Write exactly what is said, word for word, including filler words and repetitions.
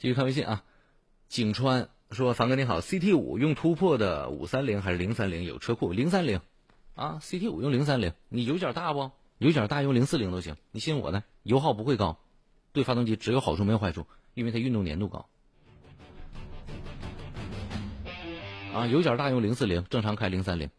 继续看微信啊，景川说：“凡哥你好 ，C T 五用突破的五三零还是零三零？有车库零三零啊 ，C T 五用零三零，你油角大不？油角大用零四零都行，你信我的，油耗不会高，对发动机只有好处没有坏处，因为它运动粘度高。啊，油角大用零四零，正常开零三零。